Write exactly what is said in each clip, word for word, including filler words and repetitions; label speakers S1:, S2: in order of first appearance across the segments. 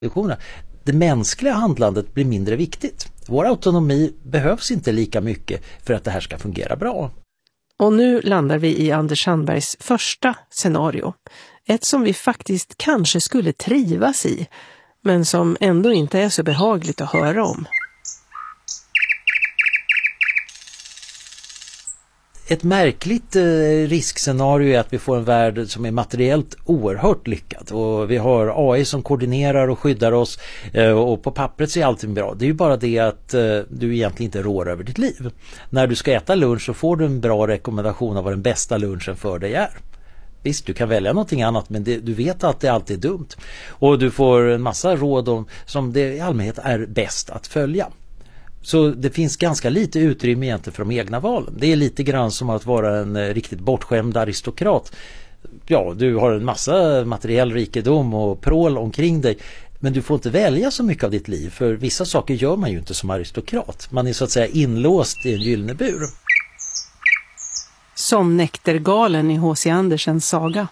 S1: Det mänskliga handlandet blir mindre viktigt. Vår autonomi behövs inte lika mycket för att det här ska fungera bra.
S2: Och nu landar vi i Anders Sandbergs första scenario. Ett som vi faktiskt kanske skulle trivas i, men som ändå inte är så behagligt att höra om.
S1: Ett märkligt eh, riskscenario är att vi får en värld som är materiellt oerhört lyckad. Och vi har A I som koordinerar och skyddar oss eh, och på pappret så är allting bra. Det är ju bara det att eh, du egentligen inte rår över ditt liv. När du ska äta lunch så får du en bra rekommendation av vad den bästa lunchen för dig är. Visst, du kan välja någonting annat men det, du vet att det alltid är dumt. Och du får en massa råd om, som det i allmänhet är bäst att följa. Så det finns ganska lite utrymme egentligen för de egna valen. Det är lite grann som att vara en riktigt bortskämd aristokrat. Ja, du har en massa materiell rikedom och prål omkring dig. Men du får inte välja så mycket av ditt liv. För vissa saker gör man ju inte som aristokrat. Man är så att säga inlåst i en gyllene bur.
S2: Som näktergalen i H C Andersens saga.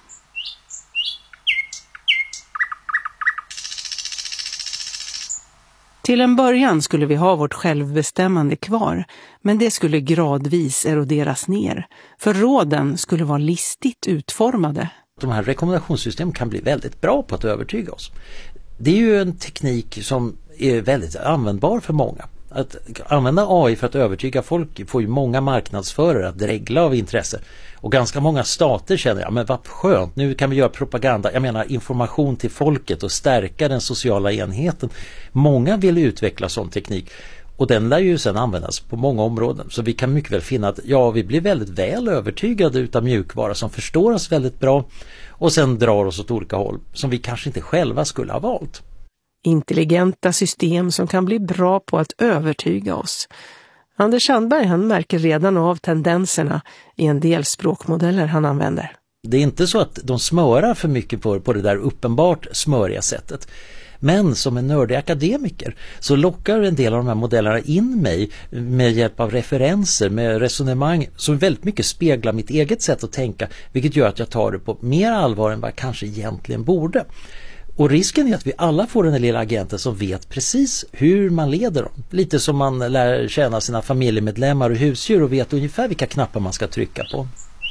S2: Till en början skulle vi ha vårt självbestämmande kvar, men det skulle gradvis eroderas ner, för råden skulle vara listigt utformade.
S1: De här rekommendationssystemen kan bli väldigt bra på att övertyga oss. Det är ju en teknik som är väldigt användbar för många. Att använda A I för att övertyga folk får ju många marknadsförare att dregla av intresse. Och ganska många stater känner, ja men vad skönt, nu kan vi göra propaganda, jag menar information till folket och stärka den sociala enheten. Många vill utveckla sån teknik och den lär ju sedan användas på många områden. Så vi kan mycket väl finna att ja, vi blir väldigt väl övertygade utav mjukvara som förstår oss väldigt bra och sen drar oss åt olika håll som vi kanske inte själva skulle ha valt.
S2: Intelligenta system som kan bli bra på att övertyga oss. Anders Sandberg han märker redan av tendenserna i en del språkmodeller han använder.
S1: Det är inte så att de smörar för mycket på, på det där uppenbart smöriga sättet. Men som en nördig akademiker så lockar en del av de här modellerna in mig med hjälp av referenser, med resonemang som väldigt mycket speglar mitt eget sätt att tänka, vilket gör att jag tar det på mer allvar än vad jag kanske egentligen borde. Och risken är att vi alla får den lilla agenten som vet precis hur man leder dem. Lite som man lär känna sina familjemedlemmar och husdjur och vet ungefär vilka knappar man ska trycka på.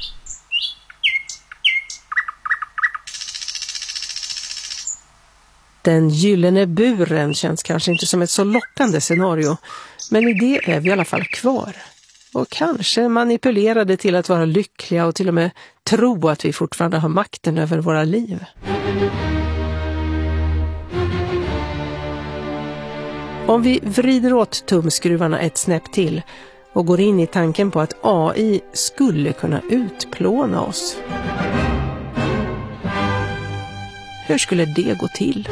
S2: Den gyllene buren känns kanske inte som ett så lockande scenario, men i det är vi i alla fall kvar. Och kanske manipulerade till att vara lyckliga och till och med tro att vi fortfarande har makten över våra liv. Om vi vrider åt tumskruvarna ett snäpp till och går in i tanken på att A I skulle kunna utplåna oss. Hur skulle det gå till?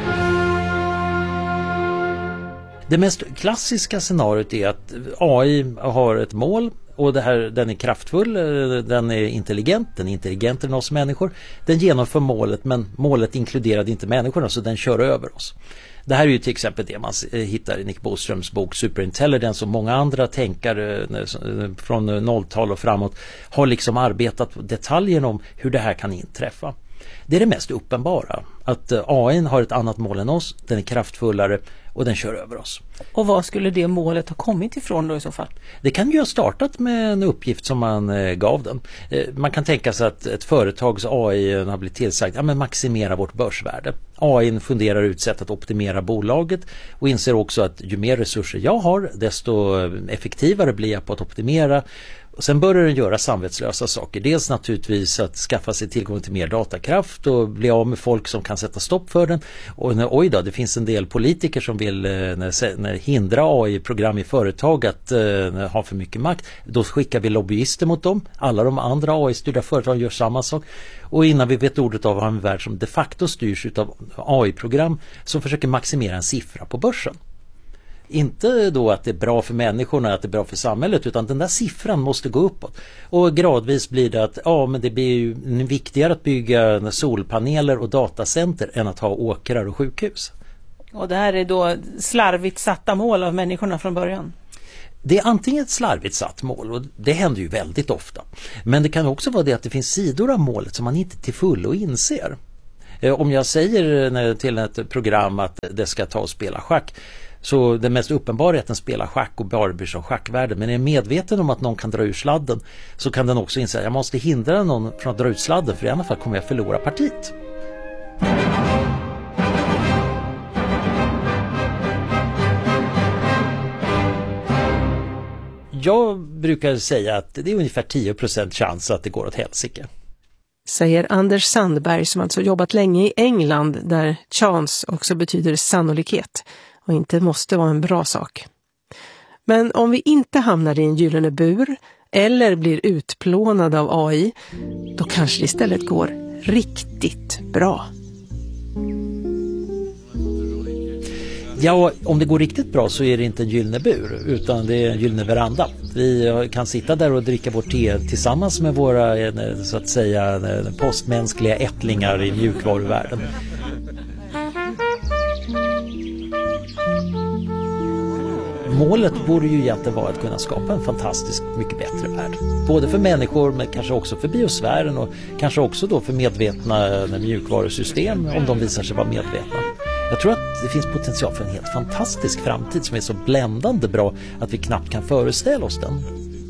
S1: Det mest klassiska scenariot är att A I har ett mål och det här, den är kraftfull, den är intelligent, den är intelligentare än oss människor. Den genomför målet men målet inkluderade inte människorna så den kör över oss. Det här är ju till exempel det man hittar i Nick Boströms bok Superintelligence och många andra tänkare från nolltal och framåt har liksom arbetat på detaljen om hur det här kan inträffa. Det är det mest uppenbara, att A I har ett annat mål än oss, den är kraftfullare och den kör över oss.
S3: Och vad skulle det målet ha kommit ifrån då i så fall?
S1: Det kan ju ha startat med en uppgift som man eh, gav den. Eh, man kan tänka sig att ett företags A I har blivit tillsagt, ja men maximera vårt börsvärde. A I funderar ut sätt att optimera bolaget och inser också att ju mer resurser jag har, desto effektivare blir jag på att optimera. Och sen börjar den göra samvetslösa saker. Dels naturligtvis att skaffa sig tillgång till mer datakraft och bli av med folk som kan sätta stopp för den. Och när, oj då, det finns en del politiker som vill när, när hindra A I-program i företag att uh, ha för mycket makt. Då skickar vi lobbyister mot dem. Alla de andra A I-styrda företagen gör samma sak. Och innan vi vet ordet av har en värld som de facto styrs av A I-program som försöker maximera en siffra på börsen. Inte då att det är bra för människorna, att det är bra för samhället, utan den där siffran måste gå uppåt. Och gradvis blir det att ja, men det blir ju viktigare att bygga solpaneler och datacenter än att ha åkrar och sjukhus.
S3: Och det här är då slarvigt satta mål av människorna från början?
S1: Det är antingen ett slarvigt satt mål och det händer ju väldigt ofta. Men det kan också vara det att det finns sidor av målet som man inte till fullo inser. Om jag säger till ett program att det ska ta och spela schack, så det mest uppenbara är att den spelar schack och bara bryr sig om schackvärlden. Men är medveten om att någon kan dra ur sladden, så kan den också inse att jag måste hindra någon från att dra ut sladden, för i alla fall kommer jag förlora partiet. Jag brukar säga att det är ungefär tio procent chans att det går åt helsike.
S2: Säger Anders Sandberg, som alltså jobbat länge i England, där chans också betyder sannolikhet och inte måste vara en bra sak. Men om vi inte hamnar i en gyllene bur eller blir utplånade av A I, då kanske det istället går riktigt bra.
S1: Ja, om det går riktigt bra så är det inte en gyllene bur, utan det är en gyllene veranda. Vi kan sitta där och dricka vårt te tillsammans med våra, så att säga, postmänskliga ättlingar i mjukvaruvärlden. Målet borde ju egentligen vara att kunna skapa en fantastiskt mycket bättre värld. Både för människor, men kanske också för biosfären och kanske också då för medvetna mjukvarusystem, om de visar sig vara medvetna. Jag tror att det finns potential för en helt fantastisk framtid som är så bländande bra att vi knappt kan föreställa oss den.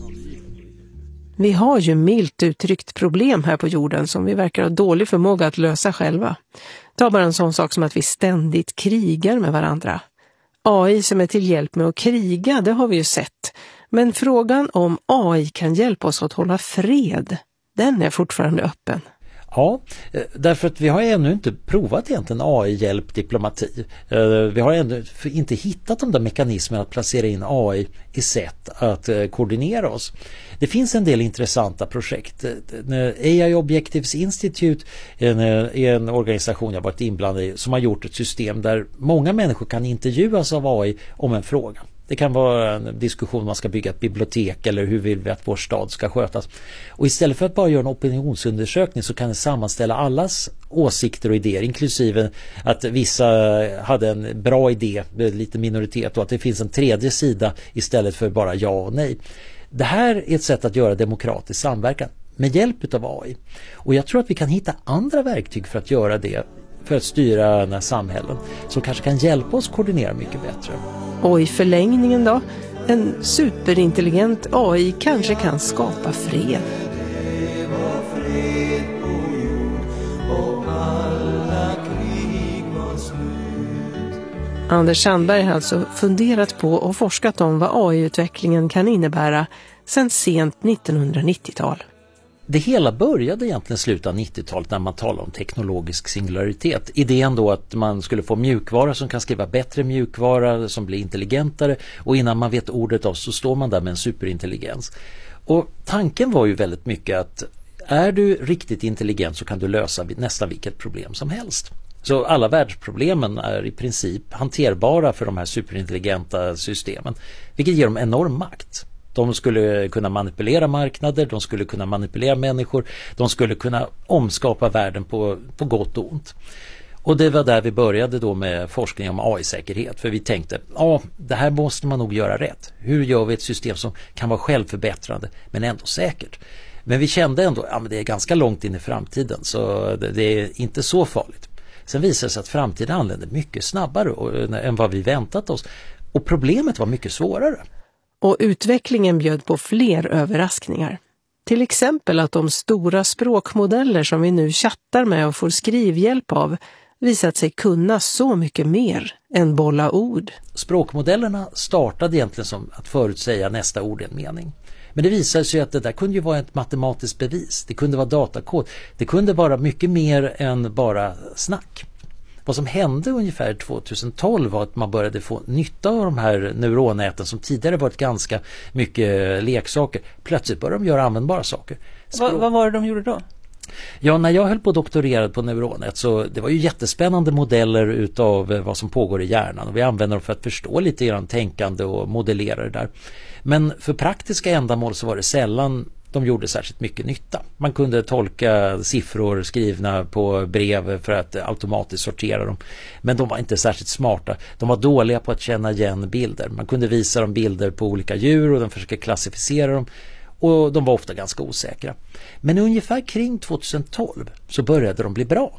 S2: Vi har ju milt uttryckt problem här på jorden som vi verkar ha dålig förmåga att lösa själva. Ta bara en sån sak som att vi ständigt krigar med varandra. A I som är till hjälp med att kriga, det har vi ju sett. Men frågan om A I kan hjälpa oss att hålla fred, den är fortfarande öppen.
S1: Ja, därför att vi har ännu inte provat egentligen A I-hjälp diplomati. Vi har ännu inte hittat de där mekanismerna att placera in A I i sätt att koordinera oss. Det finns en del intressanta projekt. A I Objectives Institute är en organisation jag varit inblandad i som har gjort ett system där många människor kan intervjuas av A I om en fråga. Det kan vara en diskussion om man ska bygga ett bibliotek eller hur vill vi att vår stad ska skötas. Och istället för att bara göra en opinionsundersökning så kan det sammanställa allas åsikter och idéer, inklusive att vissa hade en bra idé, lite minoritet, och att det finns en tredje sida istället för bara ja och nej. Det här är ett sätt att göra demokratisk samverkan med hjälp av A I. Och jag tror att vi kan hitta andra verktyg för att göra det, för att styra den här samhällen som kanske kan hjälpa oss koordinera mycket bättre.
S2: Och i förlängningen då, en superintelligent A I kanske kan skapa fred. Anders Sandberg har alltså funderat på och forskat om vad A I-utvecklingen kan innebära sedan sent nittonhundranittiotal.
S1: Det hela började egentligen slutet av nittiotalet när man talar om teknologisk singularitet. Idén då att man skulle få mjukvara som kan skriva bättre mjukvara, som blir intelligentare, och innan man vet ordet av så står man där med en superintelligens. Och tanken var ju väldigt mycket att är du riktigt intelligent så kan du lösa nästan vilket problem som helst. Så alla världsproblemen är i princip hanterbara för de här superintelligenta systemen, vilket ger dem enorm makt. De skulle kunna manipulera marknader, de skulle kunna manipulera människor, de skulle kunna omskapa världen på, på gott och ont. Och det var där vi började då med forskning om A I-säkerhet, för vi tänkte, ja, det här måste man nog göra rätt. Hur gör vi ett system som kan vara självförbättrande men ändå säkert? Men vi kände ändå, ja, men det är ganska långt in i framtiden, så det, det är inte så farligt. Sen visade det sig att framtiden anlände mycket snabbare och, än vad vi väntat oss. Och problemet var mycket svårare.
S2: Och utvecklingen bjöd på fler överraskningar. Till exempel att de stora språkmodeller som vi nu chattar med och får skrivhjälp av visat sig kunna så mycket mer än bolla ord.
S1: Språkmodellerna startade egentligen som att förutsäga nästa ord i en mening. Men det visade sig att det där kunde ju vara ett matematiskt bevis. Det kunde vara datakod. Det kunde vara mycket mer än bara snack. Vad som hände ungefär tjugohundratolv var att man började få nytta av de här neuronnäten som tidigare varit ganska mycket leksaker. Plötsligt började de göra användbara saker.
S3: Vad, vad var det de gjorde då?
S1: Ja, när jag höll på att doktorera på neuronnät så det var ju jättespännande modeller utav vad som pågår i hjärnan. Och vi använder dem för att förstå lite grann tänkande och modellera det där. Men för praktiska ändamål så var det sällan de gjorde särskilt mycket nytta. Man kunde tolka siffror skrivna på brev för att automatiskt sortera dem. Men de var inte särskilt smarta. De var dåliga på att känna igen bilder. Man kunde visa dem bilder på olika djur och de försökte klassificera dem. Och de var ofta ganska osäkra. Men ungefär kring tjugotolv så började de bli bra.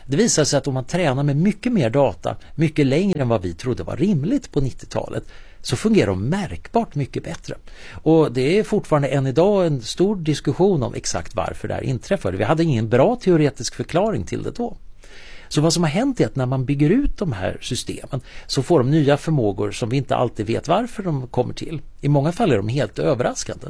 S1: Det visar sig att om man tränar med mycket mer data, mycket längre än vad vi trodde var rimligt på nittiotalet, så fungerar de märkbart mycket bättre. Och det är fortfarande än idag en stor diskussion om exakt varför det här inträffade. Vi hade ingen bra teoretisk förklaring till det då. Så vad som har hänt är att när man bygger ut de här systemen så får de nya förmågor som vi inte alltid vet varför de kommer till. I många fall är de helt överraskande.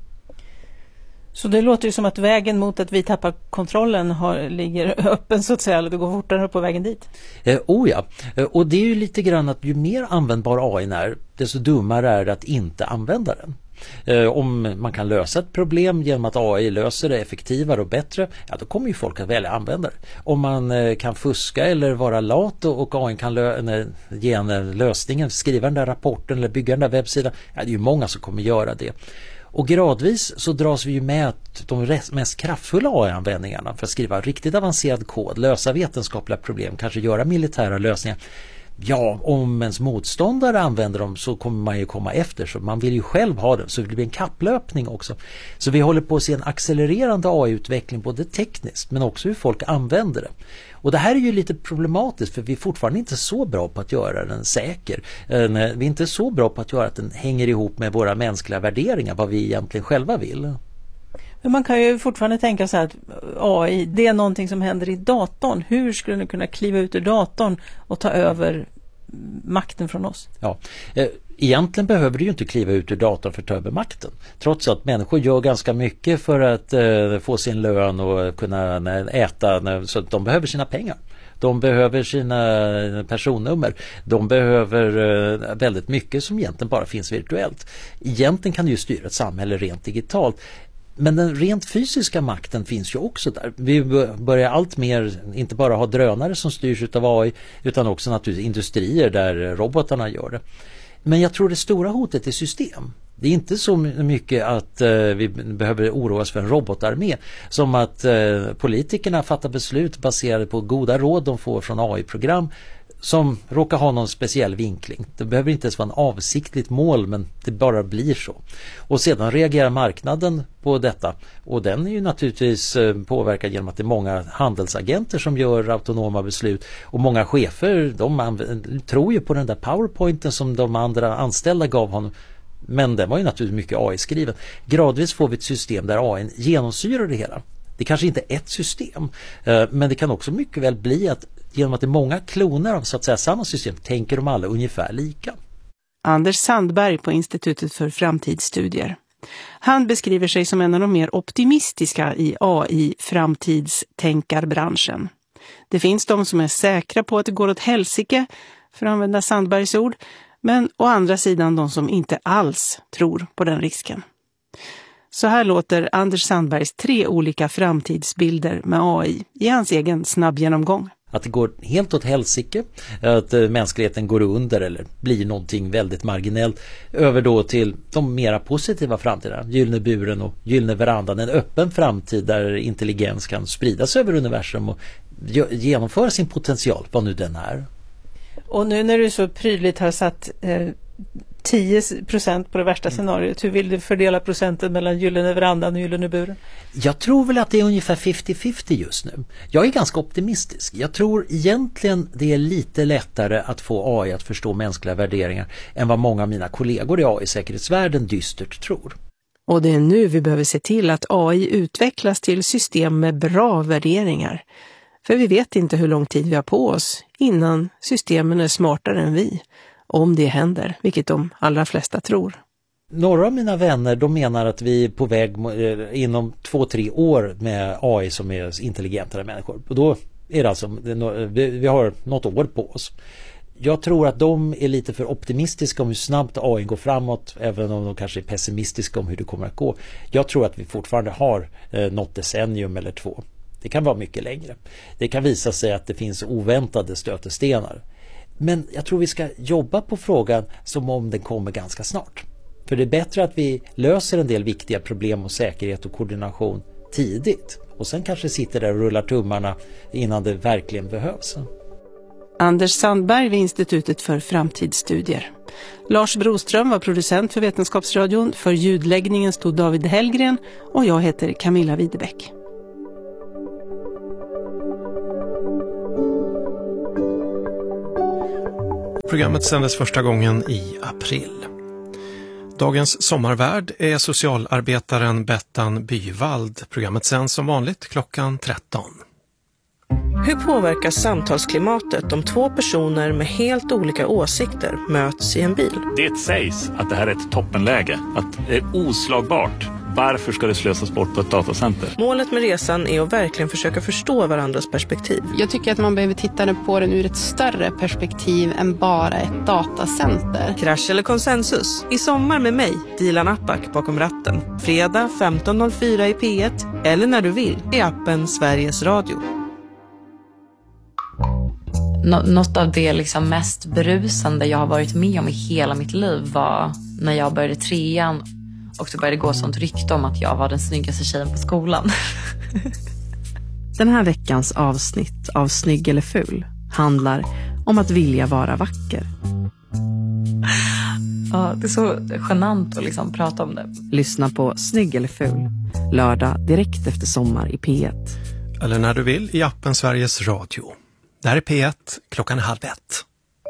S3: Så det låter ju som att vägen mot att vi tappar kontrollen har, ligger öppen så att säga, eller det går fortare på vägen dit.
S1: Eh, oh ja, eh, och det är ju lite grann att ju mer användbar A I är, desto dummare är det att inte använda den. Eh, om man kan lösa ett problem genom att A I löser det effektivare och bättre, ja då kommer ju folk att välja använda det. Om man eh, kan fuska eller vara lat och, och A I kan lö- ge en lösningen, skriva den där rapporten eller bygga den där webbsidan, ja det är ju många som kommer göra det. Och gradvis så dras vi ju med att de mest kraftfulla A I-användningarna för att skriva riktigt avancerad kod, lösa vetenskapliga problem, kanske göra militära lösningar. Ja, om ens motståndare använder dem så kommer man ju komma efter, så man vill ju själv ha det, så det blir en kapplöpning också. Så vi håller på att se en accelererande A I-utveckling både tekniskt men också hur folk använder det. Och det här är ju lite problematiskt för vi är fortfarande inte så bra på att göra den säker. Vi är inte så bra på att göra att den hänger ihop med våra mänskliga värderingar, vad vi egentligen själva vill.
S3: Men man kan ju fortfarande tänka så här att A I, det är någonting som händer i datorn. Hur skulle den kunna kliva ut ur datorn och ta över makten från oss? Ja,
S1: egentligen behöver du ju inte kliva ut ur datorn för att ta över makten. Trots att människor gör ganska mycket för att eh, få sin lön och kunna äta, så att de behöver sina pengar. De behöver sina personnummer. De behöver eh, väldigt mycket som egentligen bara finns virtuellt. Egentligen kan du ju styra ett samhälle rent digitalt. Men den rent fysiska makten finns ju också där. Vi börjar allt mer inte bara ha drönare som styrs av A I utan också naturligtvis industrier där robotarna gör det. Men jag tror det stora hotet är system. Det är inte så mycket att eh, vi behöver oroa oss för en robotarmé som att eh, politikerna fattar beslut baserade på goda råd de får från A I-program som råkar ha någon speciell vinkling. Det behöver inte ens vara en avsiktligt mål, men det bara blir så. Och sedan reagerar marknaden på detta. Och den är ju naturligtvis påverkad genom att det är många handelsagenter som gör autonoma beslut. Och många chefer, de anv- tror ju på den där powerpointen som de andra anställda gav honom. Men den var ju naturligtvis mycket A I-skriven. Gradvis får vi ett system där A I genomsyrar det hela. Det kanske inte är ett system, men det kan också mycket väl bli att genom att det är många kloner av så att säga samma system tänker de alla ungefär lika.
S2: Anders Sandberg på Institutet för framtidsstudier. Han beskriver sig som en av de mer optimistiska i A I-framtidstänkarbranschen. Det finns de som är säkra på att det går åt helsike, för att använda Sandbergs ord, men å andra sidan de som inte alls tror på den risken. Så här låter Anders Sandbergs tre olika framtidsbilder med A I i hans egen snabb genomgång.
S1: Att det går helt åt helsike, att mänskligheten går under eller blir någonting väldigt marginellt, över då till de mera positiva framtiderna, gyllene buren och gyllene verandan, en öppen framtid där intelligens kan spridas över universum och genomföra sin potential, vad nu den är.
S3: Och nu när du så prydligt har satt eh, tio procent på det värsta mm. scenariot, hur vill du fördela procenten mellan gyllene verandan och gyllene buren?
S1: Jag tror väl att det är ungefär femtio femtio just nu. Jag är ganska optimistisk. Jag tror egentligen det är lite lättare att få A I att förstå mänskliga värderingar än vad många av mina kollegor i A I-säkerhetsvärlden dystert tror.
S2: Och det är nu vi behöver se till att A I utvecklas till system med bra värderingar. För vi vet inte hur lång tid vi har på oss innan systemen är smartare än vi. Om det händer, vilket de allra flesta tror.
S1: Några av mina vänner de menar att vi är på väg inom två, tre år med A I som är intelligentare människor. Och då är det alltså, vi har något år på oss. Jag tror att de är lite för optimistiska om hur snabbt A I går framåt, även om de kanske är pessimistiska om hur det kommer att gå. Jag tror att vi fortfarande har något decennium eller två. Det kan vara mycket längre. Det kan visa sig att det finns oväntade stötestenar. Men jag tror vi ska jobba på frågan som om den kommer ganska snart. För det är bättre att vi löser en del viktiga problem och säkerhet och koordination tidigt. Och sen kanske sitter där och rullar tummarna innan det verkligen behövs.
S2: Anders Sandberg vid Institutet för framtidsstudier. Lars Broström var producent för Vetenskapsradion. För ljudläggningen stod David Hellgren och jag heter Camilla Widebeck.
S4: Programmet sändes första gången i april. Dagens sommarvärd är socialarbetaren Bettan Byvald. Programmet sänds som vanligt klockan tretton.
S5: Hur påverkas samtalsklimatet om två personer med helt olika åsikter möts i en bil?
S6: Det sägs att det här är ett toppenläge, att det är oslagbart. Varför ska det slösas bort på ett datacenter?
S5: Målet med resan är att verkligen försöka förstå varandras perspektiv.
S7: Jag tycker att man behöver titta på den ur ett större perspektiv än bara ett datacenter.
S5: Krasch eller konsensus? I sommar med mig, Dilan Apak bakom ratten. Fredag femton noll fyra i P ett eller när du vill i appen Sveriges Radio.
S8: Nå- något av det liksom mest berusande jag har varit med om i hela mitt liv var när jag började trean. Och så började det gå sånt rykte om att jag var den snyggaste tjejen på skolan.
S5: Den här veckans avsnitt av Snygg eller ful handlar om att vilja vara vacker.
S8: Ja, det är så genant att liksom prata om det.
S5: Lyssna på Snygg eller ful, lördag direkt efter sommar i P ett.
S4: Eller när du vill i appen Sveriges Radio. Det här är P ett, klockan halv ett.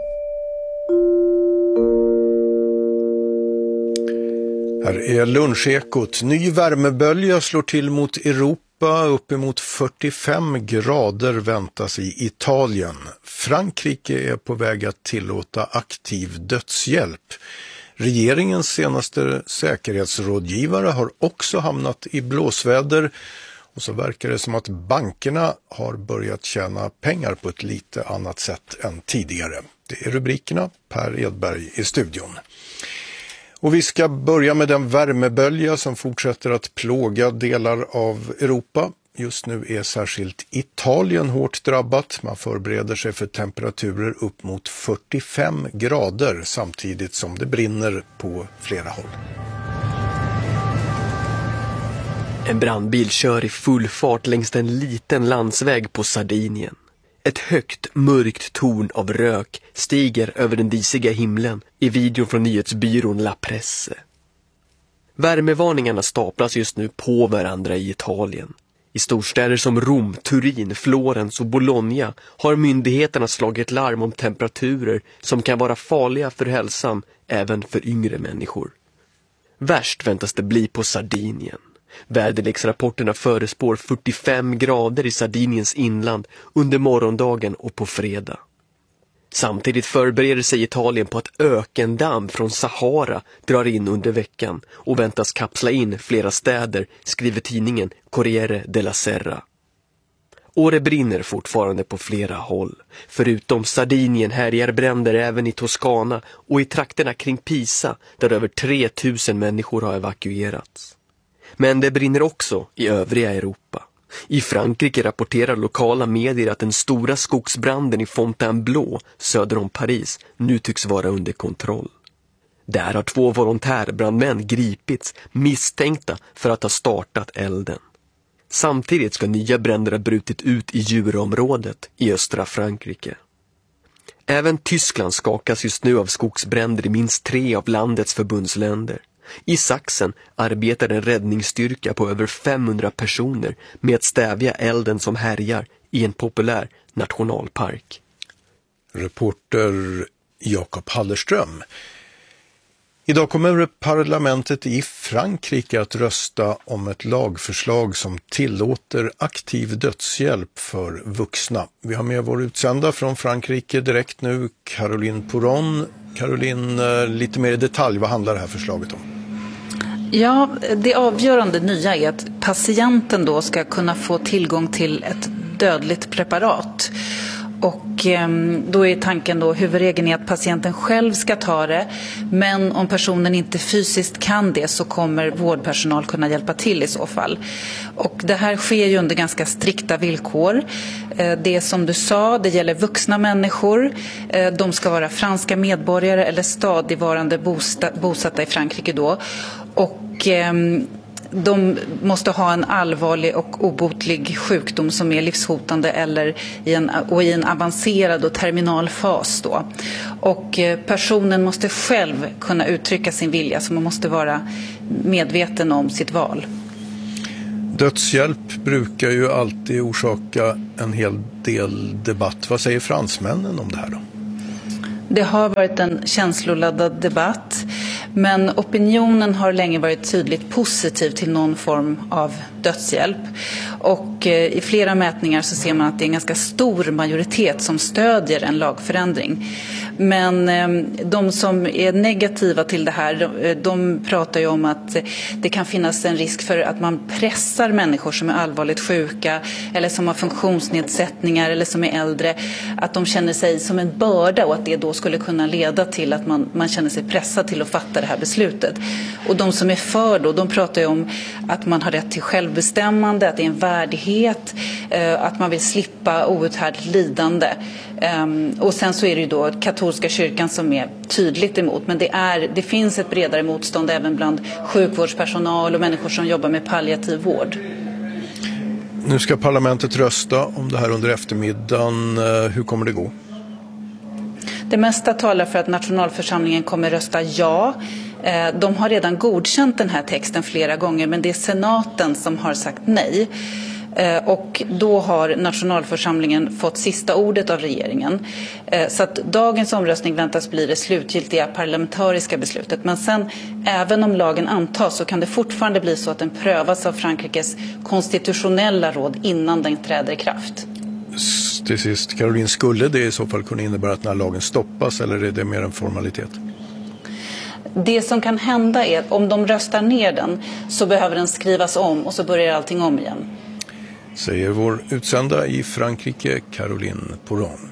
S9: Här är lunchekot. Ny värmebölja slår till mot Europa. Uppemot fyrtiofem grader väntas i Italien. Frankrike är på väg att tillåta aktiv dödshjälp. Regeringens senaste säkerhetsrådgivare har också hamnat i blåsväder. Och så verkar det som att bankerna har börjat tjäna pengar på ett lite annat sätt än tidigare. Det är rubrikerna. Per Edberg i studion. Och vi ska börja med den värmebölja som fortsätter att plåga delar av Europa. Just nu är särskilt Italien hårt drabbat. Man förbereder sig för temperaturer upp mot fyrtiofem grader samtidigt som det brinner på flera håll.
S10: En brandbil kör i full fart längs en liten landsväg på Sardinien. Ett högt, mörkt torn av rök stiger över den disiga himlen i videon från nyhetsbyrån La Presse. Värmevarningarna staplas just nu på varandra i Italien. I storstäder som Rom, Turin, Florens och Bologna har myndigheterna slagit larm om temperaturer som kan vara farliga för hälsan även för yngre människor. Värst väntas det bli på Sardinien. Väderleksrapporterna förespår fyrtiofem grader i Sardiniens inland under morgondagen och på fredag. Samtidigt förbereder sig Italien på att ökendamm från Sahara drar in under veckan och väntas kapsla in flera städer, skriver tidningen Corriere della Sera. Och det brinner fortfarande på flera håll. Förutom Sardinien härjar bränder även i Toscana och i trakterna kring Pisa där över tre tusen människor har evakuerats. Men det brinner också i övriga Europa. I Frankrike rapporterar lokala medier att den stora skogsbranden i Fontainebleau söder om Paris nu tycks vara under kontroll. Där har två volontärbrandmän gripits misstänkta för att ha startat elden. Samtidigt ska nya bränder ha brutit ut i djurområdet i östra Frankrike. Även Tyskland skakas just nu av skogsbränder i minst tre av landets förbundsländer. I Sachsen arbetar en räddningsstyrka på över femhundra personer med att stävja elden som härjar i en populär nationalpark.
S9: Reporter Jakob Hallerström. Idag kommer parlamentet i Frankrike att rösta om ett lagförslag som tillåter aktiv dödshjälp för vuxna. Vi har med vår utsända från Frankrike direkt nu, Caroline Pouron. Caroline, lite mer i detalj, vad handlar det här förslaget om?
S11: Ja, det avgörande nya är att patienten då ska kunna få tillgång till ett dödligt preparat. Och eh, då är tanken då, huvudregeln är att patienten själv ska ta det, men om personen inte fysiskt kan det så kommer vårdpersonal kunna hjälpa till i så fall. Och det här sker ju under ganska strikta villkor. Eh, det som du sa, det gäller vuxna människor. Eh, de ska vara franska medborgare eller stadigvarande bosta- bosatta i Frankrike då. Och eh, de måste ha en allvarlig och obotlig sjukdom som är livshotande eller i en, och i en avancerad och terminal fas då. Och personen måste själv kunna uttrycka sin vilja, så man måste vara medveten om sitt val.
S9: Dödshjälp brukar ju alltid orsaka en hel del debatt. Vad säger fransmännen om det här då?
S11: Det har varit en känsloladdad debatt, men opinionen har länge varit tydligt positiv till någon form av dödshjälp. Och i flera mätningar så ser man att det är en ganska stor majoritet som stödjer en lagförändring. Men de som är negativa till det här, de pratar ju om att det kan finnas en risk för att man pressar människor som är allvarligt sjuka eller som har funktionsnedsättningar eller som är äldre, att de känner sig som en börda och att det då skulle kunna leda till att man, man känner sig pressad till att fatta det här beslutet. Och de som är för då, de pratar ju om att man har rätt till självbestämmande, att det är en värdighet, att man vill slippa outhärdligt lidande. Och sen så är det ju då katolska kyrkan som är tydligt emot, men det, är, det finns ett bredare motstånd även bland sjukvårdspersonal och människor som jobbar med palliativ vård.
S9: Nu ska parlamentet rösta om det här under eftermiddagen. Hur kommer det gå?
S11: Det mesta talar för att nationalförsamlingen kommer rösta ja. De har redan godkänt den här texten flera gånger, men det är senaten som har sagt nej. Och då har nationalförsamlingen fått sista ordet av regeringen. Så att dagens omröstning väntas bli det slutgiltiga parlamentariska beslutet. Men sen, även om lagen antas, så kan det fortfarande bli så att den prövas av Frankrikes konstitutionella råd innan den träder i kraft.
S9: Till sist, Caroline, skulle det i så fall kunna innebära att den här lagen stoppas, eller är det mer en formalitet?
S11: Det som kan hända är att om de röstar ner den så behöver den skrivas om och så börjar allting om igen.
S9: Säger vår utsända i Frankrike, Caroline Poron.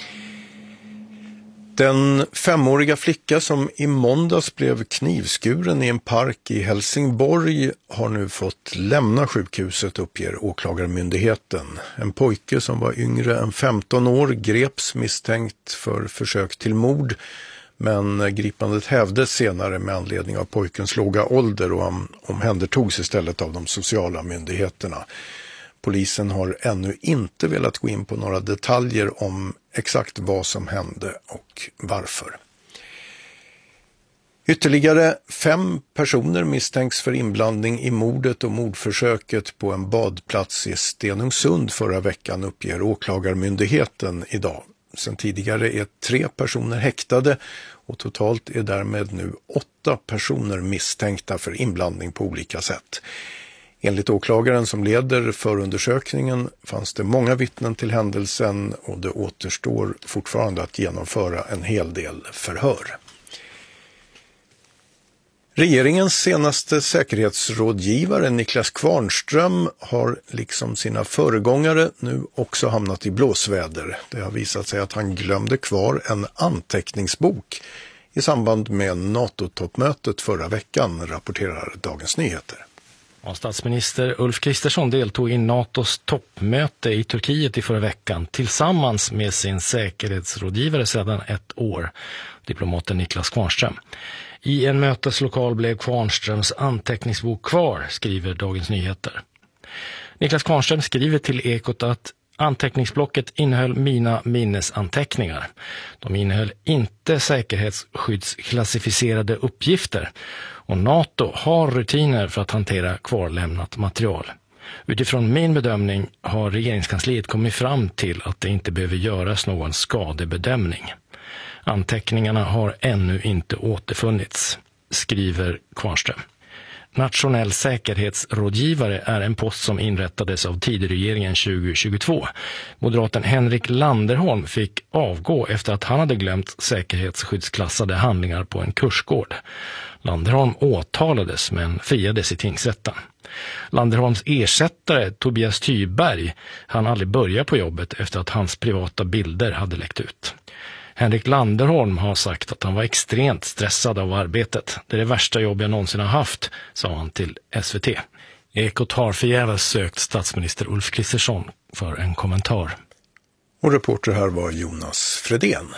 S9: Den femåriga flicka som i måndags blev knivskuren i en park i Helsingborg har nu fått lämna sjukhuset, uppger åklagarmyndigheten. En pojke som var yngre än femton år greps misstänkt för försök till mord, men gripandet hävdes senare med anledning av pojkens låga ålder och han omhändertogs istället av de sociala myndigheterna. Polisen har ännu inte velat gå in på några detaljer om exakt vad som hände och varför. Ytterligare fem personer misstänks för inblandning i mordet och mordförsöket på en badplats i Stenungsund förra veckan, uppger åklagarmyndigheten idag. Sen tidigare är tre personer häktade och totalt är därmed nu åtta personer misstänkta för inblandning på olika sätt. Enligt åklagaren som leder förundersökningen fanns det många vittnen till händelsen och det återstår fortfarande att genomföra en hel del förhör. Regeringens senaste säkerhetsrådgivare Niklas Kvarnström har liksom sina föregångare nu också hamnat i blåsväder. Det har visat sig att han glömde kvar en anteckningsbok i samband med NATO-toppmötet förra veckan, rapporterar Dagens Nyheter.
S12: Statsminister Ulf Kristersson deltog i NATOs toppmöte i Turkiet i förra veckan tillsammans med sin säkerhetsrådgivare sedan ett år, diplomaten Niklas Kvarnström. I en möteslokal blev Kvarnströms anteckningsbok kvar, skriver Dagens Nyheter. Niklas Kvarnström skriver till Ekot att anteckningsblocket innehöll mina minnesanteckningar. De innehöll inte säkerhetsskyddsklassificerade uppgifter och NATO har rutiner för att hantera kvarlämnat material. Utifrån min bedömning har regeringskansliet kommit fram till att det inte behöver göras någon skadebedömning. Anteckningarna har ännu inte återfunnits, skriver Kvarnström. Nationell säkerhetsrådgivare är en post som inrättades av tidregeringen tjugo tjugotvå. Moderaten Henrik Landerholm fick avgå efter att han hade glömt säkerhetsskyddsklassade handlingar på en kursgård. Landerholm åtalades men friades i tingsrätten. Landerholms ersättare Tobias Thyberg hann aldrig börja på jobbet efter att hans privata bilder hade läckt ut. Henrik Landerholm har sagt att han var extremt stressad av arbetet. Det är det värsta jobb jag någonsin har haft, sa han till S V T. Ekot har förgäves sökt statsminister Ulf Kristersson för en kommentar.
S9: Och reporter här var Jonas Fredén.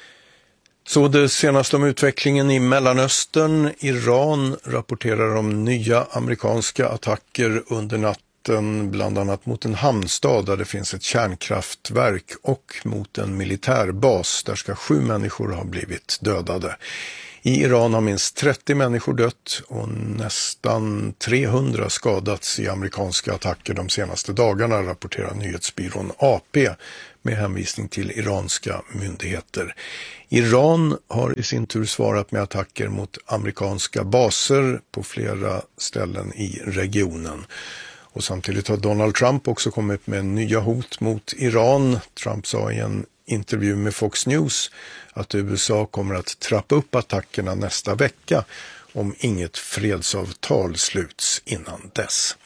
S9: Så det senaste om utvecklingen i Mellanöstern. Iran rapporterar om nya amerikanska attacker under natten, bland annat mot en hamnstad där det finns ett kärnkraftverk och mot en militärbas. Där ska sju människor ha blivit dödade. I Iran har minst trettio människor dött och nästan trehundra skadats i amerikanska attacker de senaste dagarna, rapporterar nyhetsbyrån A P med hänvisning till iranska myndigheter. Iran har i sin tur svarat med attacker mot amerikanska baser på flera ställen i regionen. Och samtidigt har Donald Trump också kommit med nya hot mot Iran. Trump sa i en intervju med Fox News att U S A kommer att trappa upp attackerna nästa vecka om inget fredsavtal sluts innan dess.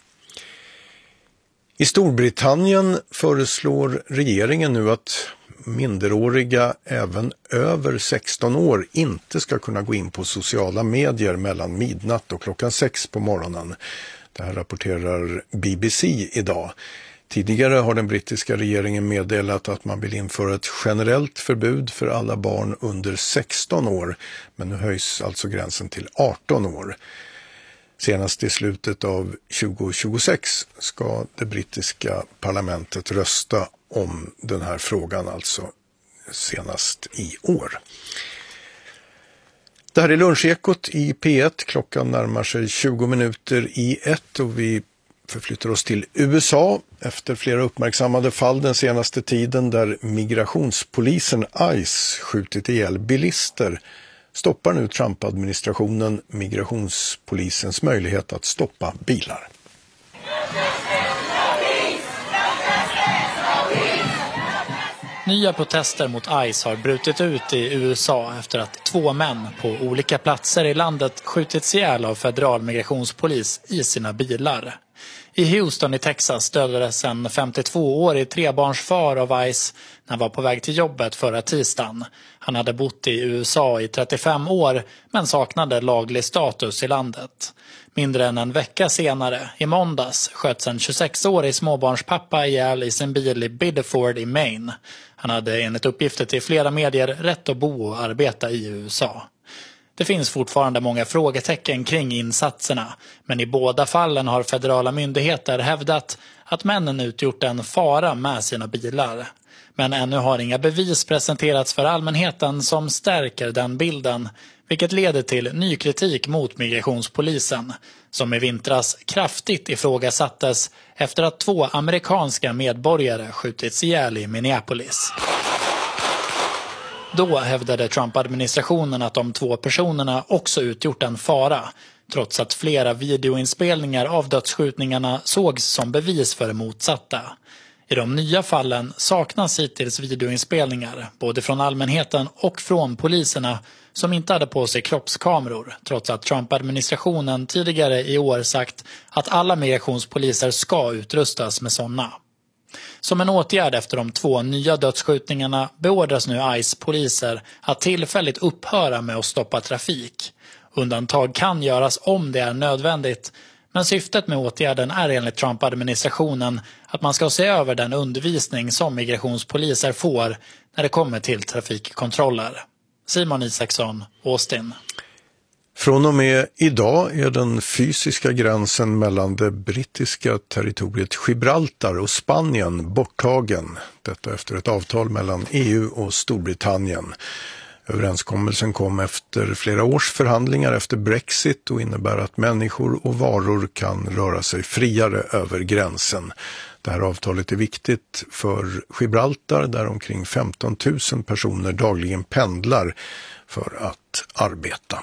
S9: I Storbritannien föreslår regeringen nu att minderåriga även över sexton år inte ska kunna gå in på sociala medier mellan midnatt och klockan sex på morgonen. Det här rapporterar B B C idag. Tidigare har den brittiska regeringen meddelat att man vill införa ett generellt förbud för alla barn under sexton år, men nu höjs alltså gränsen till arton år. Senast i slutet av tjugo tjugosex ska det brittiska parlamentet rösta om den här frågan, alltså senast i år. Det här är Lunchekot i P ett. Klockan närmar sig tjugo minuter i ett och vi förflyttar oss till U S A efter flera uppmärksammade fall den senaste tiden där migrationspolisen ICE skjutit ihjäl bilister. Stoppar nu Trump-administrationen migrationspolisens möjlighet att stoppa bilar.
S13: Nya protester mot ICE har brutit ut i U S A efter att två män på olika platser i landet skjutits ihjäl av federal migrationspolis i sina bilar. I Houston i Texas dödades en femtiotvåårig trebarnsfar av ICE när han var på väg till jobbet förra tisdagen. Han hade bott i U S A i trettiofem år men saknade laglig status i landet. Mindre än en vecka senare, i måndags, sköts en tjugosexårig småbarnspappa ihjäl i sin bil i Biddeford i Maine. Han hade enligt uppgifter till flera medier rätt att bo och arbeta i U S A. Det finns fortfarande många frågetecken kring insatserna, men i båda fallen har federala myndigheter hävdat att männen utgjort en fara med sina bilar. Men ännu har inga bevis presenterats för allmänheten som stärker den bilden, vilket leder till ny kritik mot migrationspolisen, som i vintras kraftigt ifrågasattes efter att två amerikanska medborgare skjutits ihjäl i Minneapolis. Då hävdade Trump-administrationen att de två personerna också utgjort en fara, trots att flera videoinspelningar av dödsskjutningarna sågs som bevis för det motsatta. I de nya fallen saknas hittills videoinspelningar, både från allmänheten och från poliserna som inte hade på sig kroppskameror, trots att Trump-administrationen tidigare i år sagt att alla migrationspoliser ska utrustas med sådana. Som en åtgärd efter de två nya dödsskjutningarna beordras nu ICE-poliser att tillfälligt upphöra med att stoppa trafik. Undantag kan göras om det är nödvändigt, men syftet med åtgärden är enligt Trump-administrationen att man ska se över den undervisning som migrationspoliser får när det kommer till trafikkontroller. Simon Isaksson, Austin.
S9: Från och med idag är den fysiska gränsen mellan det brittiska territoriet Gibraltar och Spanien borttagen. Detta efter ett avtal mellan E U och Storbritannien. Överenskommelsen kom efter flera års förhandlingar efter Brexit och innebär att människor och varor kan röra sig friare över gränsen. Det här avtalet är viktigt för Gibraltar där omkring femton tusen personer dagligen pendlar för att arbeta.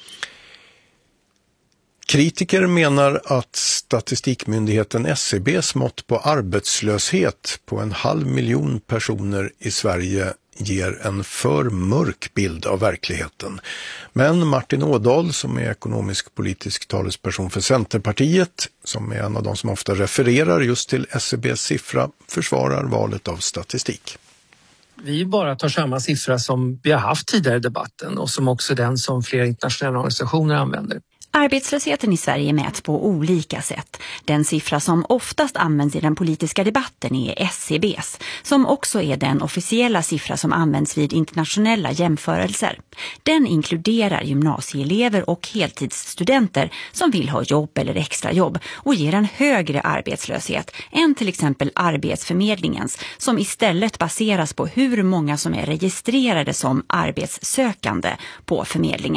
S9: Kritiker menar att statistikmyndigheten S C B:s mått på arbetslöshet på en halv miljon personer i Sverige ger en för mörk bild av verkligheten. Men Martin Ådahl, som är ekonomisk-politisk talesperson för Centerpartiet, som är en av de som ofta refererar just till S C B:s siffra, försvarar valet av statistik.
S14: Vi bara tar samma siffra som vi har haft tidigare i debatten och som också den som flera internationella organisationer använder.
S15: Arbetslösheten i Sverige mäts på olika sätt. Den siffra som oftast används i den politiska debatten är S C B:s, som också är den officiella siffra som används vid internationella jämförelser. Den inkluderar gymnasieelever och heltidsstudenter som vill ha jobb eller extrajobb och ger en högre arbetslöshet än till exempel Arbetsförmedlingens, som istället baseras på hur många som är registrerade som arbetssökande på förmedlingen.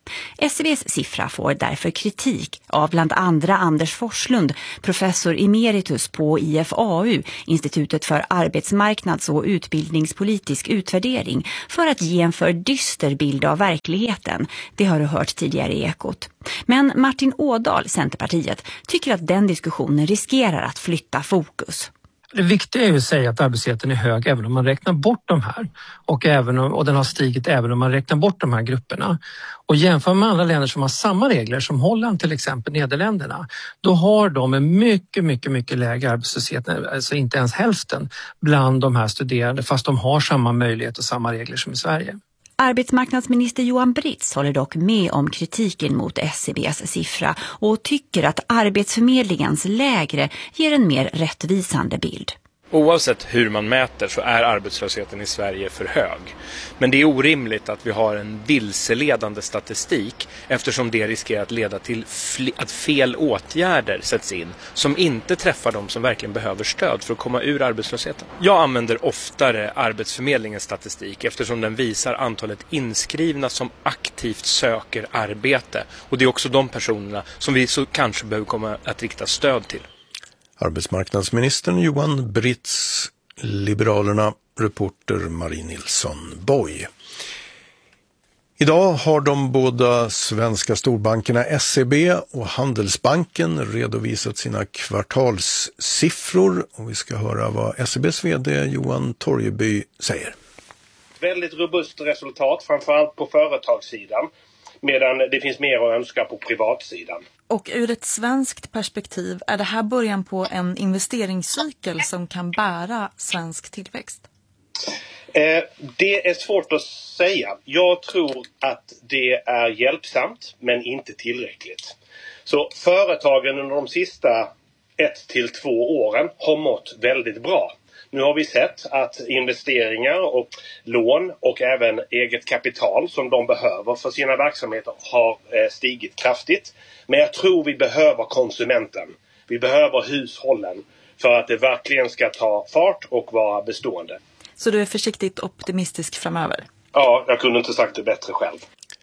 S15: S C B:s siffra får därför kritik av bland andra Anders Forslund, professor emeritus på I F A U, Institutet för arbetsmarknads- och utbildningspolitisk utvärdering, för att ge en för dyster bild av verkligheten. Det har du hört tidigare i Ekot. Men Martin Ådahl, Centerpartiet, tycker att den diskussionen riskerar att flytta fokus.
S14: Det viktiga är ju att säga att arbetslösheten är hög även om man räknar bort de här. Och, även om, och den har stigit även om man räknar bort de här grupperna. Och jämför med andra länder som har samma regler, som Holland till exempel, Nederländerna, då har de en mycket, mycket, mycket lägre arbetslöshet, alltså inte ens hälften bland de här studerande, fast de har samma möjlighet och samma regler som i Sverige.
S15: Arbetsmarknadsminister Johan Britz håller dock med om kritiken mot S C B:s siffra och tycker att Arbetsförmedlingens lägre ger en mer rättvisande bild.
S16: Oavsett hur man mäter så är arbetslösheten i Sverige för hög. Men det är orimligt att vi har en vilseledande statistik eftersom det riskerar att leda till att fel åtgärder sätts in som inte träffar de som verkligen behöver stöd för att komma ur arbetslösheten. Jag använder oftare Arbetsförmedlingens statistik eftersom den visar antalet inskrivna som aktivt söker arbete. Och det är också de personerna som vi så kanske behöver komma att rikta stöd till.
S9: Arbetsmarknadsministern Johan Britz, Liberalerna, reporter Marie Nilsson Boy. Idag har de båda svenska storbankerna S C B och Handelsbanken redovisat sina kvartalssiffror och vi ska höra vad S C B:s vd Johan Torgeby säger.
S17: Väldigt robust resultat, framförallt på företagssidan, medan det finns mer att önska på privatsidan.
S18: Och ur ett svenskt perspektiv, är det här början på en investeringscykel som kan bära svensk tillväxt?
S17: Eh, det är svårt att säga. Jag tror att det är hjälpsamt, men inte tillräckligt. Så företagen under de sista ett till två åren har mått väldigt bra. Nu har vi sett att investeringar och lån och även eget kapital som de behöver för sina verksamheter har stigit kraftigt. Men jag tror vi behöver konsumenten. Vi behöver hushållen för att det verkligen ska ta fart och vara bestående.
S18: Så du är försiktigt optimistisk framöver?
S17: Ja, jag kunde inte sagt det bättre själv.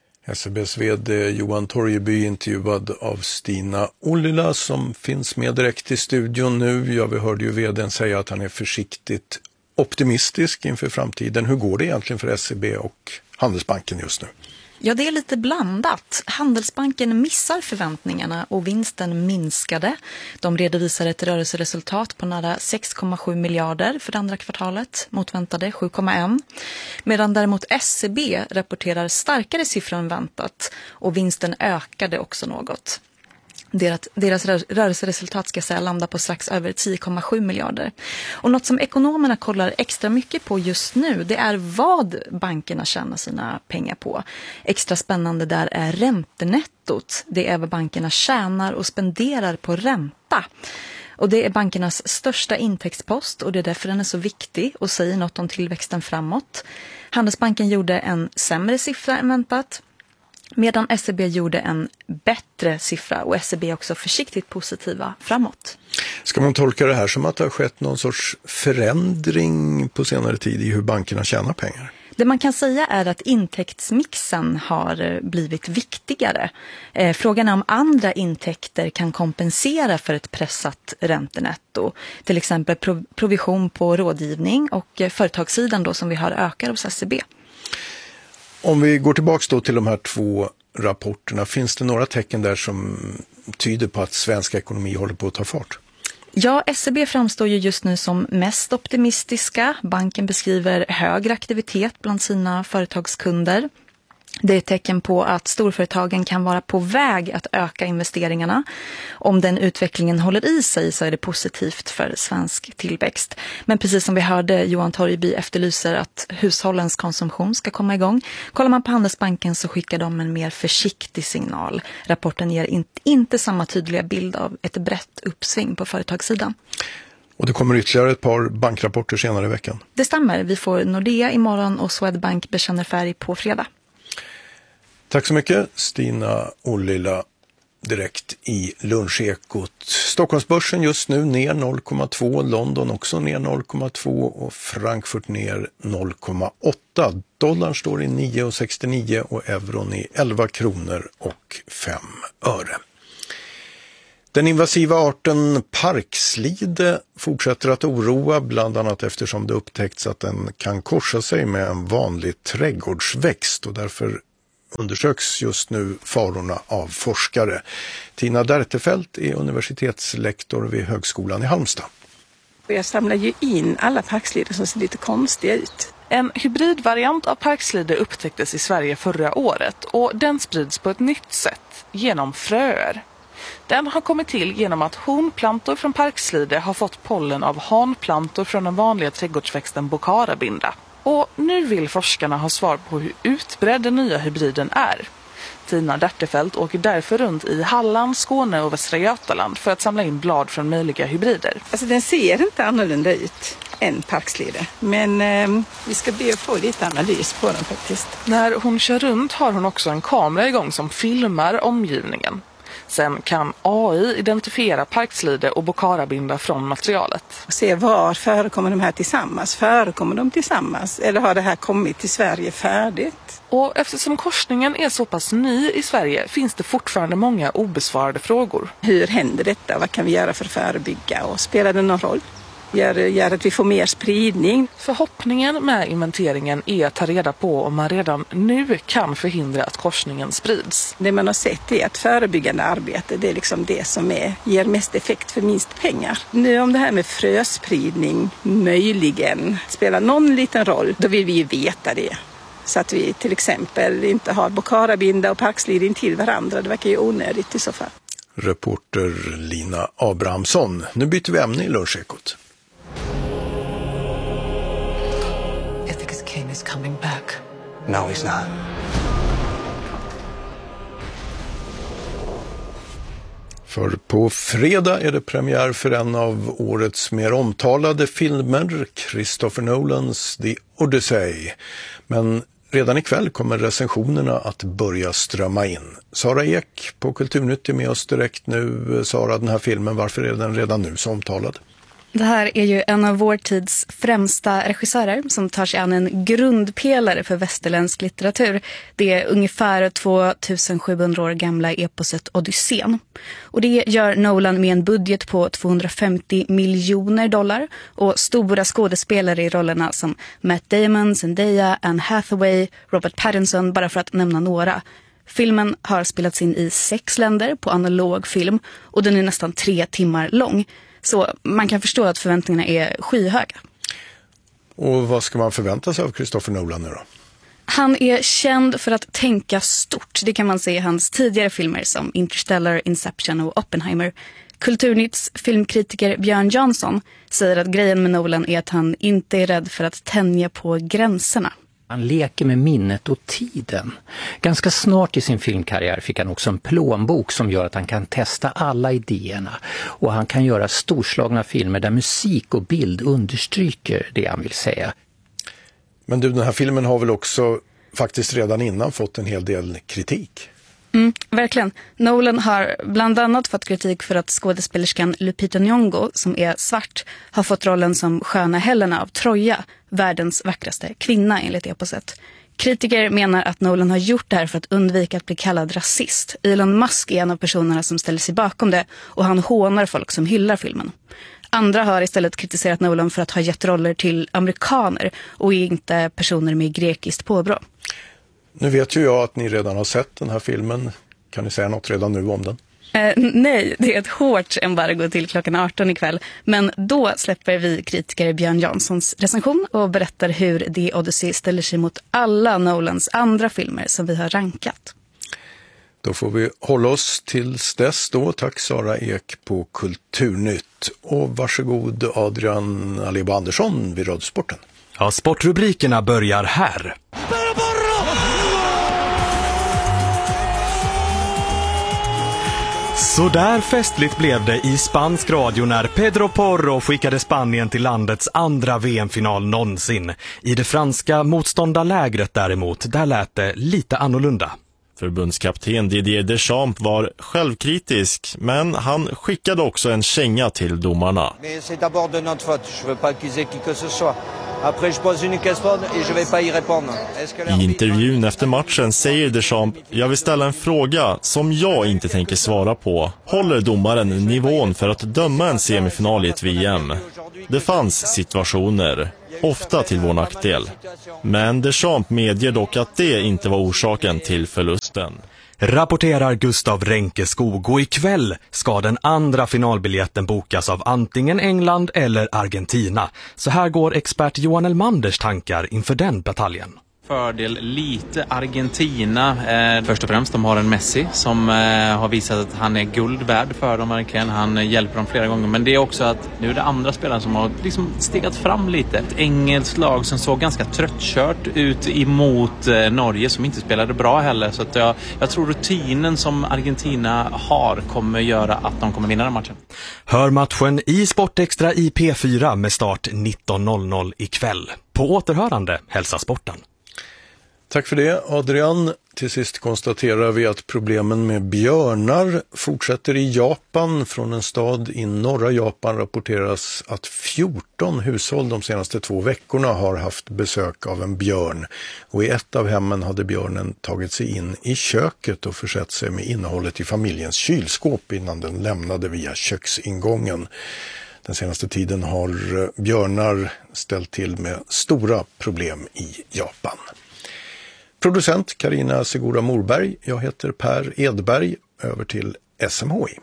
S9: S C B:s vd Johan Torgeby intervjuad av Stina Ollila som finns med direkt i studion nu. Ja, vi hörde ju vdn säga att han är försiktigt optimistisk inför framtiden. Hur går det egentligen för S C B och Handelsbanken just nu?
S18: Ja, det är lite blandat. Handelsbanken missar förväntningarna och vinsten minskade. De redovisar ett rörelseresultat på nära sex komma sju miljarder för det andra kvartalet, mot väntade sju komma ett. Medan däremot S C B rapporterar starkare siffror än väntat och vinsten ökade också något. Deras, deras rörelseresultat ska säga landa på strax över tio komma sju miljarder. Och något som ekonomerna kollar extra mycket på just nu, det är vad bankerna tjänar sina pengar på. Extra spännande där är räntenettot. Det är vad bankerna tjänar och spenderar på ränta. Och det är bankernas största intäktspost och det är därför den är så viktig och säger något om tillväxten framåt. Handelsbanken gjorde en sämre siffra än väntat, medan S C B gjorde en bättre siffra och S C B är också försiktigt positiva framåt.
S9: Ska man tolka det här som att det har skett någon sorts förändring på senare tid i hur bankerna tjänar pengar?
S18: Det man kan säga är att intäktsmixen har blivit viktigare. Frågan är om andra intäkter kan kompensera för ett pressat räntenetto. Till exempel provision på rådgivning och företagssidan då som vi har ökar hos S C B.
S9: Om vi går tillbaka då till de här två rapporterna, finns det några tecken där som tyder på att svensk ekonomi håller på att ta fart?
S18: Ja, S C B framstår ju just nu som mest optimistiska. Banken beskriver högre aktivitet bland sina företagskunder. Det är ett tecken på att storföretagen kan vara på väg att öka investeringarna. Om den utvecklingen håller i sig så är det positivt för svensk tillväxt. Men precis som vi hörde, Johan Torgeby efterlyser att hushållens konsumtion ska komma igång. Kollar man på Handelsbanken så skickar de en mer försiktig signal. Rapporten ger inte, inte samma tydliga bild av ett brett uppsving på företagssidan.
S9: Och det kommer ytterligare ett par bankrapporter senare i veckan.
S18: Det stämmer. Vi får Nordea imorgon och Swedbank bekänner färg på fredag.
S9: Tack så mycket Stina Ollila direkt i Lunchekot. Stockholmsbörsen just nu ner noll komma två, London också ner noll komma två och Frankfurt ner noll komma åtta. Dollarn står i nio komma sextionio och euron i elva kronor och fem öre. Den invasiva arten parkslide fortsätter att oroa, bland annat eftersom det upptäckts att den kan korsa sig med en vanlig trädgårdsväxt och därför undersöks just nu farorna av forskare. Tina Dertefelt är universitetslektor vid Högskolan i Halmstad.
S19: Jag samlar ju in alla parkslidor som ser lite konstiga ut.
S5: En hybridvariant av parkslide upptäcktes i Sverige förra året och den sprids på ett nytt sätt, genom fröer. Den har kommit till genom att honplantor från parkslide har fått pollen av hanplantor från den vanliga trädgårdsväxten Bocarabinda. Och nu vill forskarna ha svar på hur utbredd den nya hybriden är. Tina Dertefelt åker därför runt i Halland, Skåne och Västra Götaland för att samla in blad från möjliga hybrider.
S19: Alltså den ser inte annorlunda ut än parkslide, men eh, vi ska be att få lite analys på den faktiskt.
S5: När hon kör runt har hon också en kamera igång som filmar omgivningen. Sen kan A I identifiera parkslide och Bocarabinda från materialet.
S19: Och se var förekommer de här tillsammans. Förekommer de tillsammans eller har det här kommit till Sverige färdigt?
S5: Och eftersom korsningen är så pass ny i Sverige finns det fortfarande många obesvarade frågor.
S19: Hur händer detta? Vad kan vi göra för att förebygga? Och spelar det någon roll? Gör, gör att vi får mer spridning.
S5: Förhoppningen med inventeringen är att ta reda på om man redan nu kan förhindra att korsningen sprids.
S19: Det man har sett är att förebyggande arbete, det är liksom det som är, ger mest effekt för minst pengar. Nu om det här med fröspridning möjligen spelar någon liten roll, då vill vi ju veta det. Så att vi till exempel inte har Bocarabinda och parkslide in till varandra. Det verkar ju onödigt i så fall.
S9: Reporter Lina Abrahamsson. Nu byter vi ämne i Lunchekot.
S20: I think his king is coming back.
S21: No, he's not.
S9: För på fredag är det premiär för en av årets mer omtalade filmer, Christopher Nolans The Odyssey. Men redan ikväll kommer recensionerna att börja strömma in. Sara Ek på Kulturnytt är med oss direkt nu. Sara, den här filmen, varför är den redan nu så omtalad?
S22: Det här är ju en av vår tids främsta regissörer som tar sig an en grundpelare för västerländsk litteratur. Det är ungefär tvåtusensjuhundra år gamla eposet Odysseen. Och det gör Nolan med en budget på tvåhundrafemtio miljoner dollar och stora skådespelare i rollerna som Matt Damon, Zendaya, Anne Hathaway, Robert Pattinson, bara för att nämna några. Filmen har spelats in i sex länder på analog film och den är nästan tre timmar lång. Så man kan förstå att förväntningarna är skyhöga.
S9: Och vad ska man förvänta sig av Christopher Nolan nu då?
S22: Han är känd för att tänka stort. Det kan man se i hans tidigare filmer som Interstellar, Inception och Oppenheimer. Kulturnytts filmkritiker Björn Jansson säger att grejen med Nolan är att han inte är rädd för att tänja på gränserna.
S23: Han leker med minnet och tiden. Ganska snart i sin filmkarriär fick han också en plånbok som gör att han kan testa alla idéerna. Och han kan göra storslagna filmer där musik och bild understryker det han vill säga.
S9: Men du, den här filmen har väl också faktiskt redan innan fått en hel del kritik?
S22: Mm, verkligen. Nolan har bland annat fått kritik för att skådespelerskan Lupita Nyong'o, som är svart, har fått rollen som sköna Helena av Troja, världens vackraste kvinna enligt eposet. Kritiker menar att Nolan har gjort det här för att undvika att bli kallad rasist. Elon Musk är en av personerna som ställer sig bakom det och han hånar folk som hyllar filmen. Andra har istället kritiserat Nolan för att ha gett roller till amerikaner och inte personer med grekiskt påbrå.
S9: Nu vet ju jag att ni redan har sett den här filmen. Kan ni säga något redan nu om den?
S22: Eh, nej, det är ett hårt embargo till klockan arton ikväll. Men då släpper vi kritiker Björn Janssons recension och berättar hur The Odyssey ställer sig mot alla Nolans andra filmer som vi har rankat.
S9: Då får vi hålla oss tills dess då. Tack Sara Ek på Kulturnytt. Och varsågod Adrian Alebo Andersson vid Radiosporten.
S24: Ja, sportrubrikerna börjar här. Så där festligt blev det i spansk radio när Pedro Porro skickade Spanien till landets andra V M-final någonsin. I det franska motståndarlägret däremot, där lät det lite annorlunda.
S1: Förbundskapten Didier Deschamps var självkritisk, men han skickade också en känga till domarna.
S2: Men c'est d'abord de notre faute. Je veux pas accuser qui que ce soit. Après je pose une question et je vais pas y répondre.
S1: I intervjun efter matchen säger Deschamps: "Jag vill ställa en fråga som jag inte tänker svara på. Håller domaren nivån för att döma en semifinal i ett V M? Det fanns situationer, ofta till vår nackdel. Men Deschamps medger dock att det inte var orsaken till förlusten."
S24: Rapporterar Gustav Renkeskog, och ikväll ska den andra finalbiljetten bokas av antingen England eller Argentina. Så här går expert Johan Elmanders tankar inför den bataljen.
S3: Fördel lite Argentina. Eh, först och främst, de har en Messi som eh, har visat att han är guld värd för dem verkligen. Han eh, hjälper dem flera gånger. Men det är också att nu är det andra spelare som har liksom stegat fram lite. Ett engelskt lag som såg ganska tröttkört ut emot eh, Norge, som inte spelade bra heller. Så att jag, jag tror rutinen som Argentina har kommer göra att de kommer vinna den matchen.
S24: Hör matchen i Sportextra i P fyra med start nitton noll noll ikväll. På återhörande, hälsa sporten.
S9: Tack för det, Adrian. Till sist konstaterar vi att problemen med björnar fortsätter i Japan. Från en stad i norra Japan rapporteras att fjorton hushåll de senaste två veckorna har haft besök av en björn. Och i ett av hemmen hade björnen tagit sig in i köket och försett sig med innehållet i familjens kylskåp innan den lämnade via köksingången. Den senaste tiden har björnar ställt till med stora problem i Japan. Producent Carina Segura Morberg, jag heter Per Edberg, över till S M H I.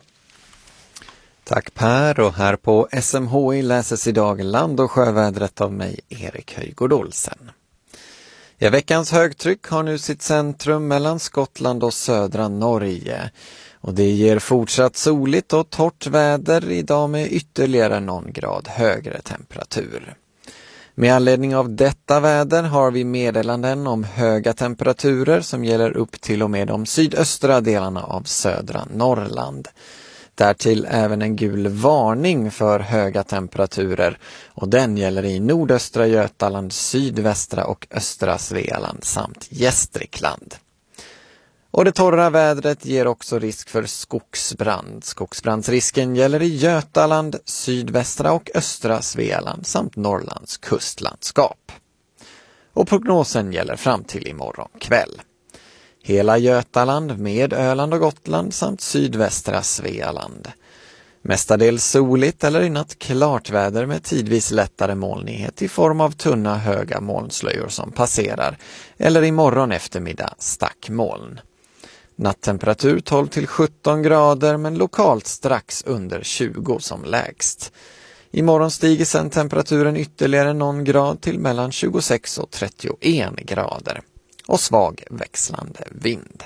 S21: Tack Per, och här på S M H I läses idag land- och sjövädret av mig, Erik Höjgård Olsen. Ja, veckans högtryck har nu sitt centrum mellan Skottland och södra Norge. Och det ger fortsatt soligt och torrt väder idag med ytterligare någon grad högre temperatur. Med anledning av detta väder har vi meddelanden om höga temperaturer som gäller upp till och med de sydöstra delarna av södra Norrland. Därtill även en gul varning för höga temperaturer, och den gäller i nordöstra Götaland, sydvästra och östra Svealand samt Gästrikland. Och det torra vädret ger också risk för skogsbrand. Skogsbrandsrisken gäller i Götaland, sydvästra och östra Svealand samt Norrlands kustlandskap. Och prognosen gäller fram till imorgon kväll. Hela Götaland med Öland och Gotland samt sydvästra Svealand. Mestadels soligt eller i natt klart väder med tidvis lättare molnighet i form av tunna höga molnslöjor som passerar, eller imorgon eftermiddag stackmoln. Nattemperatur tolv till sjutton grader, men lokalt strax under tjugo som lägst. Imorgon stiger sedan temperaturen ytterligare någon grad till mellan tjugosex och trettioen grader. Och svag växlande vind.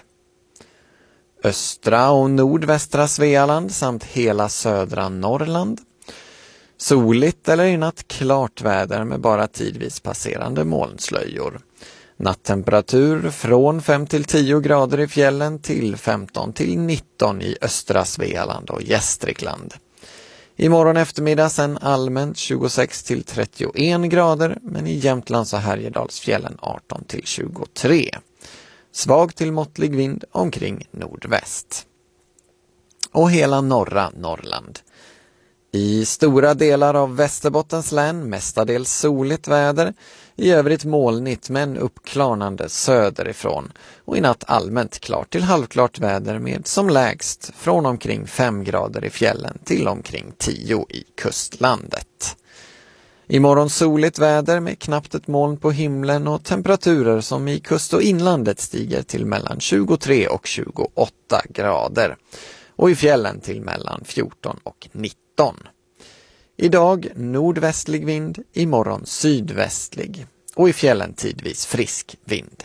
S21: Östra och nordvästra Svealand samt hela södra Norrland. Soligt eller i natt klart väder med bara tidvis passerande molnslöjor. Nattemperatur från fem till tio grader i fjällen till femton till nitton i östra Svealand och Gästrikland. Imorgon eftermiddag sen allmänt tjugosex till trettioen grader, men i Jämtlands och Härjedalsfjällen arton till tjugotre. Svag till måttlig vind omkring nordväst. Och hela norra Norrland. I stora delar av Västerbottens län mestadels soligt väder, i övrigt molnigt men uppklarnande söderifrån, och i natt allmänt klart till halvklart väder med som lägst från omkring fem grader i fjällen till omkring tio i kustlandet. Imorgon soligt väder med knappt ett moln på himlen och temperaturer som i kust- och inlandet stiger till mellan tjugotre och tjugoåtta grader, och i fjällen till mellan fjorton och nitton. Idag nordvästlig vind, imorgon sydvästlig och i fjällen tidvis frisk vind.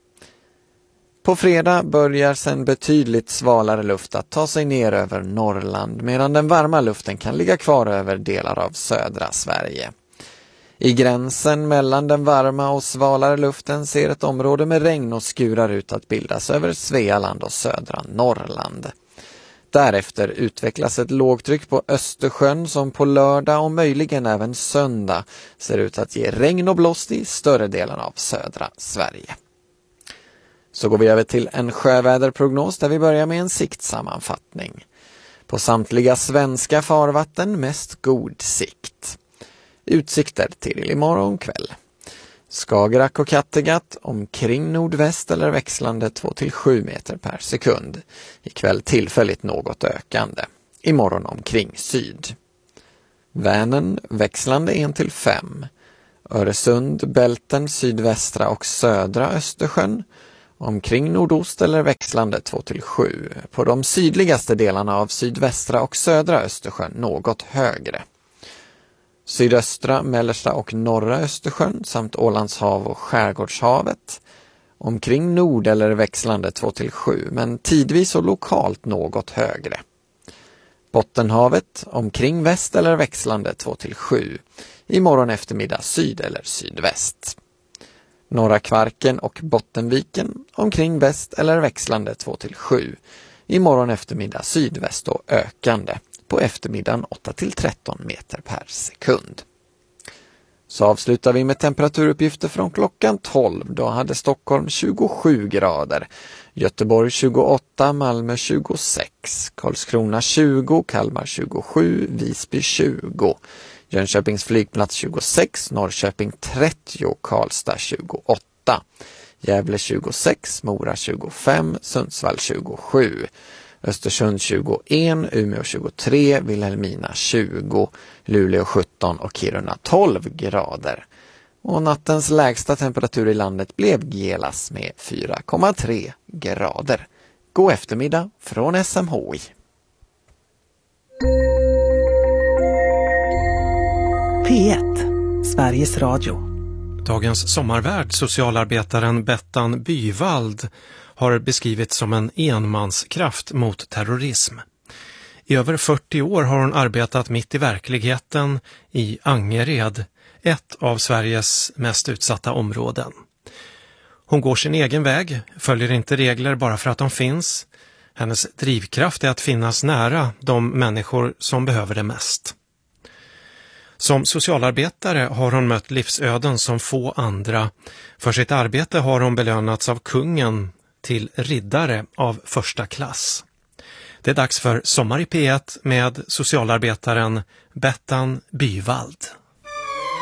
S21: På fredag börjar sen betydligt svalare luft att ta sig ner över Norrland, medan den varma luften kan ligga kvar över delar av södra Sverige. I gränsen mellan den varma och svalare luften ser ett område med regn och skurar ut att bildas över Svealand och södra Norrland. Därefter utvecklas ett lågtryck på Östersjön som på lördag och möjligen även söndag ser ut att ge regn och blåst i större delen av södra Sverige. Så går vi över till en sjöväderprognos där vi börjar med en siktsammanfattning. På samtliga svenska farvatten mest god sikt. Utsikter till imorgon kväll. Skagerrak och Kattegatt omkring nordväst eller växlande två till sju meter per sekund. Ikväll tillfälligt något ökande. Imorgon omkring syd. Vänern växlande en till fem. Öresund, Bälten, sydvästra och södra Östersjön. Omkring nordost eller växlande två till sju. På de sydligaste delarna av sydvästra och södra Östersjön något högre. Sydöstra, mellersta och norra Östersjön samt Ålandshav och Skärgårdshavet. Omkring nord eller växlande två till sju, men tidvis och lokalt något högre. Bottenhavet omkring väst eller växlande två till sju. Imorgon eftermiddag syd eller sydväst. Norra Kvarken och Bottenviken omkring väst eller växlande två till sju. Imorgon eftermiddag sydväst och ökande. På eftermiddagen åtta till tretton meter per sekund. Så avslutar vi med temperaturuppgifter från klockan tolv. Då hade Stockholm tjugosju grader. Göteborg tjugoåtta, Malmö tjugosex, Karlskrona tjugo, Kalmar tjugosju, Visby tjugo. Jönköpings flygplats tjugosex, Norrköping trettio, Karlstad tjugoåtta. Gävle tjugosex, Mora tjugofem, Sundsvall tjugosju. Östersund tjugoett, Umeå tjugotre, Vilhelmina tjugo, Luleå sjutton och Kiruna tolv grader. Och nattens lägsta temperatur i landet blev Gelas med fyra komma tre grader. God eftermiddag från S M H I.
S4: P ett, Sveriges Radio.
S6: Dagens sommarvärd, socialarbetaren Bettan Byvald, har beskrivits som en enmanskraft mot terrorism. I över fyrtio år har hon arbetat mitt i verkligheten i Angered, ett av Sveriges mest utsatta områden. Hon går sin egen väg, följer inte regler bara för att de finns. Hennes drivkraft är att finnas nära de människor som behöver det mest. Som socialarbetare har hon mött livsöden som få andra. För sitt arbete har hon belönats av kungen till riddare av första klass. Det är dags för Sommar i P ett med socialarbetaren Bettan Byvald.